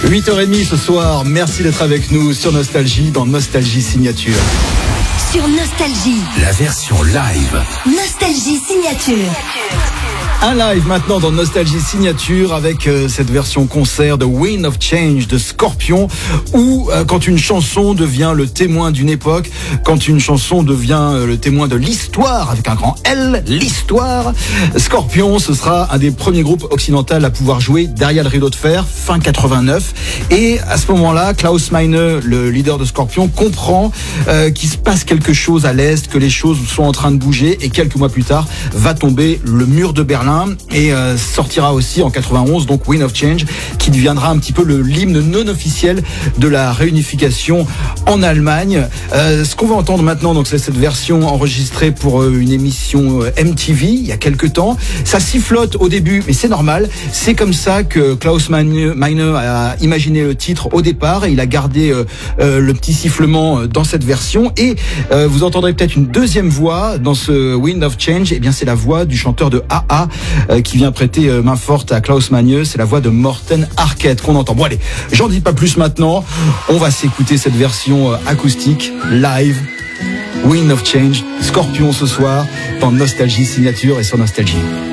8h30 ce soir, merci d'être avec nous sur Nostalgie, dans Nostalgie Signature. Sur Nostalgie, la version live. Nostalgie Signature. Un live maintenant dans Nostalgie Signature avec cette version concert de Wind of Change de Scorpions, où quand une chanson devient le témoin d'une époque, quand une chanson devient le témoin de l'histoire, avec un grand L, l'histoire, Scorpions, ce sera un des premiers groupes occidentaux à pouvoir jouer derrière le rideau de fer, fin 89. Et à ce moment-là, Klaus Meine, le leader de Scorpions, comprend qu'il se passe quelque chose à l'Est, que les choses sont en train de bouger, et quelques mois plus tard, va tomber le mur de Berlin, et sortira aussi en 91 donc Wind of Change, qui deviendra un petit peu l'hymne non officiel de la réunification en Allemagne. Ce qu'on va entendre maintenant, donc, c'est cette version enregistrée pour une émission MTV il y a quelques temps. Ça sifflote au début, mais c'est normal. C'est comme ça que Klaus Meine a imaginé le titre au départ, et il a gardé le petit sifflement dans cette version. Et vous entendrez peut-être une deuxième voix dans ce Wind of Change. Et bien, c'est la voix du chanteur de AA qui vient prêter main forte à Klaus Meine. C'est la voix de Morten Harket qu'on entend. Bon allez, j'en dis pas plus maintenant. On va s'écouter cette version acoustique live. Wind of Change, Scorpions ce soir dans Nostalgie Signature et sur Nostalgie.